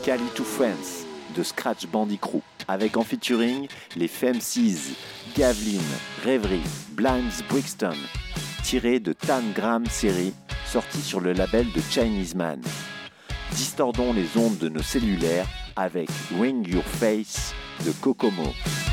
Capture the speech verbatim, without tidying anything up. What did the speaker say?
Cali to France de Scratch Bandicoot, avec en featuring les Femces, Gavlin, Reverie, Blinds Brixton, tiré de Tangram Série, sorti sur le label de Chinese Man. Distordons les ondes de nos cellulaires avec Ring Your Face de Kokomo.